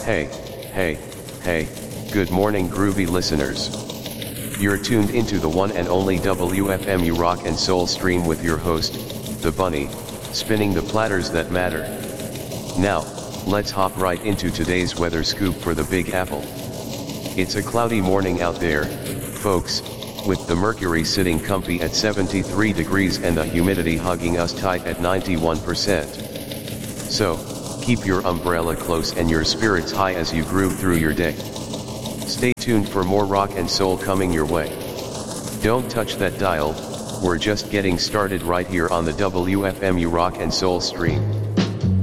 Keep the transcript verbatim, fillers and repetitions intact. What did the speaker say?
Hey, hey, hey, good morning groovy listeners. You're tuned into the one and only W F M U Rock and Soul stream with your host, The Bunny, spinning the platters that matter. Now, let's hop right into today's weather scoop for the Big Apple. It's a cloudy morning out there, folks, with the mercury sitting comfy at seventy-three degrees and the humidity hugging us tight at ninety-one percent. So, keep your umbrella close and your spirits high as you groove through your day. Stay tuned for more rock and soul coming your way. Don't touch that dial, we're just getting started right here on the W F M U Rock and Soul stream.